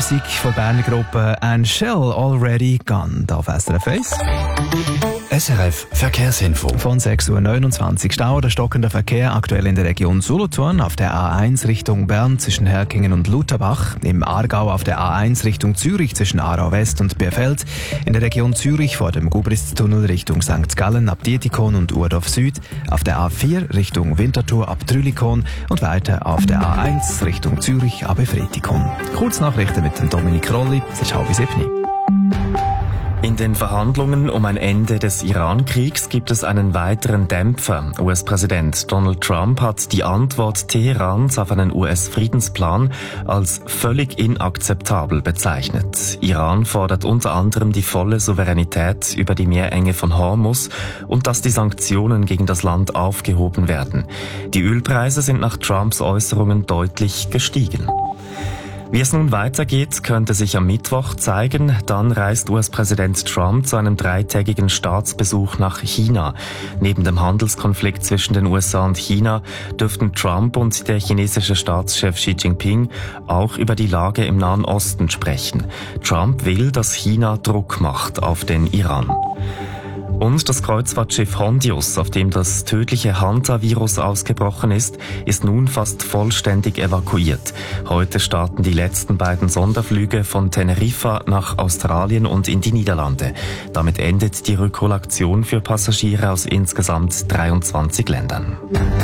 Musik von Berner Gruppe And Shell Already Gone. Da auf SRF 1. SRF Verkehrsinfo. Von 6.29 Uhr Stau oder stockender Verkehr aktuell in der Region Solothurn auf der A1 Richtung Bern zwischen Herkingen und Lutherbach, im Aargau auf der A1 Richtung Zürich zwischen Aarau West und Bierfeld, in der Region Zürich vor dem Gubritztunnel Richtung St. Gallen ab Dietikon und Urdorf Süd, auf der A4 Richtung Winterthur ab Trülikon und weiter auf der A1 Richtung Zürich ab Efretikon. Kurznachrichten mit dem Dominik Rolli, es ist 6:30. In den Verhandlungen um ein Ende des Iran-Kriegs gibt es einen weiteren Dämpfer. US-Präsident Donald Trump hat die Antwort Teherans auf einen US-Friedensplan als völlig inakzeptabel bezeichnet. Iran fordert unter anderem die volle Souveränität über die Meerenge von Hormuz und dass die Sanktionen gegen das Land aufgehoben werden. Die Ölpreise sind nach Trumps Äußerungen deutlich gestiegen. Wie es nun weitergeht, könnte sich am Mittwoch zeigen. Dann reist US-Präsident Trump zu einem 3-tägigen Staatsbesuch nach China. Neben dem Handelskonflikt zwischen den USA und China dürften Trump und der chinesische Staatschef Xi Jinping auch über die Lage im Nahen Osten sprechen. Trump will, dass China Druck macht auf den Iran. Und das Kreuzfahrtschiff Hondius, auf dem das tödliche Hanta-Virus ausgebrochen ist nun fast vollständig evakuiert. Heute starten die letzten beiden Sonderflüge von Teneriffa nach Australien und in die Niederlande. Damit endet die Rückholaktion für Passagiere aus insgesamt 23 Ländern.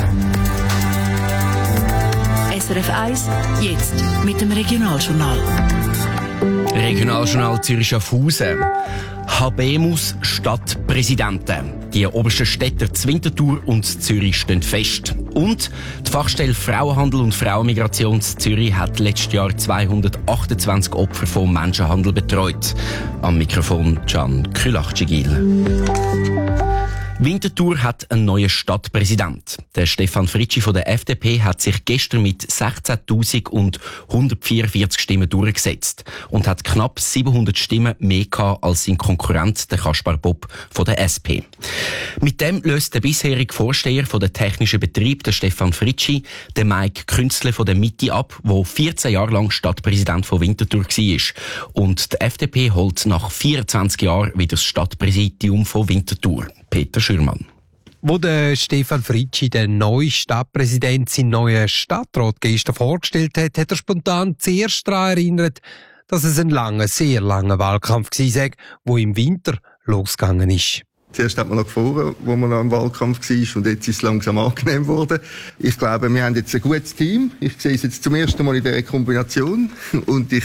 SRF 1, jetzt mit dem Regionaljournal. Regionaljournal Zürich Schaffhausen. Habemus Stadtpräsidenten. Die obersten Städte Winterthur und Zürich stehen fest. Und die Fachstelle Frauenhandel und Frauenmigration Zürich hat letztes Jahr 228 Opfer von Menschenhandel betreut. Am Mikrofon Can Külach-Cigil. Winterthur hat einen neuen Stadtpräsident. Der Stefan Fritschi von der FDP hat sich gestern mit 16.144 Stimmen durchgesetzt und hat knapp 700 Stimmen mehr gehabt als sein Konkurrent, der Kaspar Bob von der SP. Mit dem löst der bisherige Vorsteher von der technischen Betrieb, der Stefan Fritschi, den Mike Künzle von der Mitte ab, der 14 Jahre lang Stadtpräsident von Winterthur war. Und die FDP holt nach 24 Jahren wieder das Stadtpräsidium von Winterthur. Peter Schürmann. Wo der Stefan Fritschi, der neue Stadtpräsident, seinen neuen Stadtrat gestern vorgestellt hat, hat er spontan zuerst daran erinnert, dass es ein langer, sehr langer Wahlkampf war, der im Winter losgegangen ist. Zuerst hat man noch gefroren, wo man noch im Wahlkampf war, und jetzt ist es langsam angenehm geworden. Ich glaube, wir haben jetzt ein gutes Team. Ich sehe es jetzt zum ersten Mal in dieser Kombination. Und ich